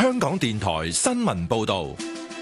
香港電台新聞報道。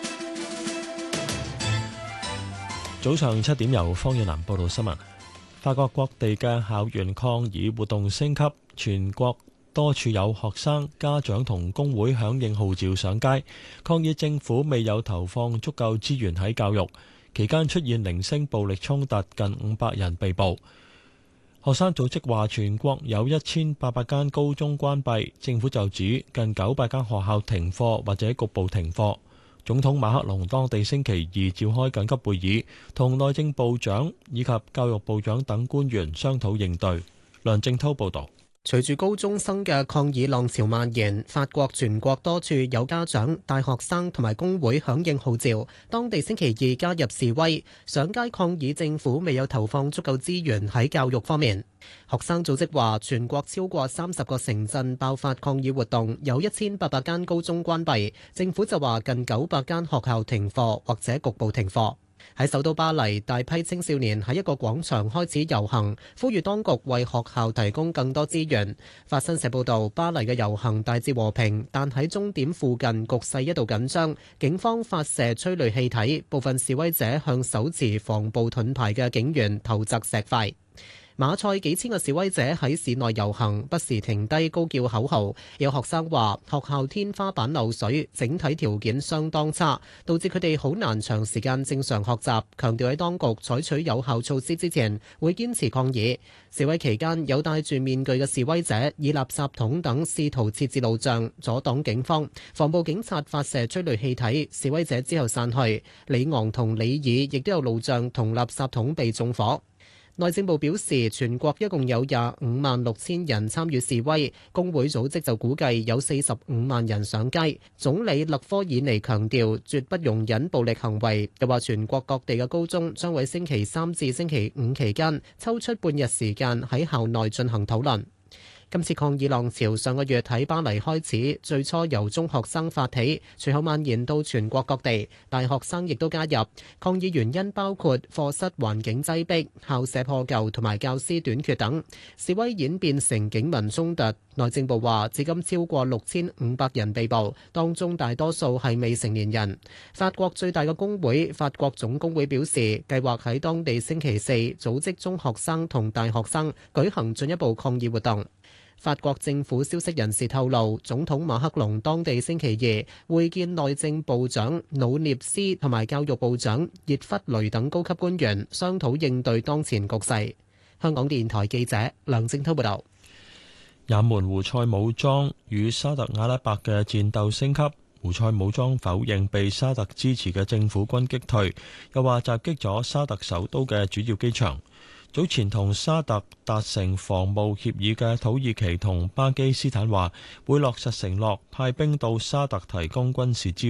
早上7點，由方遠南報道新聞。法國各地嘅校園抗議活動升級，全國多處有學生、家長同工會響應號召上街，抗議政府未有投放足夠資源喺教育。期間出現零星暴力衝突，近500人被捕。學生組織話，全國有1800間高中關閉，政府就指近900間學校停課或者局部停課。總統馬克龍當地星期二召開緊急會議，同內政部長以及教育部長等官員商討應對。梁正滔報導。 隨住高中生嘅抗議浪潮蔓延，法國全國多處有家長、大學生同埋工會響應號召，當地星期二加入示威，上街抗議政府未有投放足夠資源喺教育方面。學生組織話，全國超過30個城鎮爆發抗議活動，有1800間高中關閉，政府就話近900間學校停課或者局部停課。喺首都巴黎，大批青少年喺一個廣場開始遊行，呼籲當局為學校提供更多資源。法新社報道，巴黎嘅遊行大致和平，但喺終點附近局勢一度緊張，警方發射催淚氣體，部分示威者向手持防暴盾牌嘅警員投擲石塊。馬賽幾千個示威者喺市內遊行，不時停低高叫口號。有學生話學校天花板漏水，整體條件相當差，導致佢哋好難長時間正常學習，強調喺當局採取有效措施之前會堅持抗議。示威期間，有戴住面具嘅示威者以垃圾桶等試圖設置路障，阻擋警方。防暴警察發射催淚氣體，示威者之後散去。里昂同里爾亦都有路障同垃圾桶被縱火。內政部表示，全國一共有256000人參與示威，工會組織就估計有45萬人上街。總理勒科爾尼強調，絕不容忍暴力行為，又話全國各地嘅高中將喺星期3至星期5期間抽出半日時間喺校內進行討論。今次抗議浪潮上個月喺巴黎開始，最初由中學生發起，隨後蔓延到全國各地，大學生亦都加入。抗議原因包括課室環境擠迫、校舍破舊同埋教師短缺等。示威演變成警民衝突。內政部話，至今超過6500人被捕，當中大多數係未成年人。法國最大嘅工會法國總工會表示，計劃喺當地星期4組織中學生同大學生舉行進一步抗議活動。法國政府消息人士透露，總統馬克龍當地星期二會見內政部長努涅斯同埋教育部長葉弗雷等高級官員，商討應對當前局勢。香港電台記者梁正滔報導。 也門胡塞武裝與沙特阿拉伯嘅戰鬥升級，胡塞武裝否認被沙特支持嘅政府軍擊退，又話襲擊咗沙特首都嘅主要機場。早前同沙特達成防務協議嘅土耳其同巴基斯坦話會落實承諾，派兵到沙特提供軍事支援。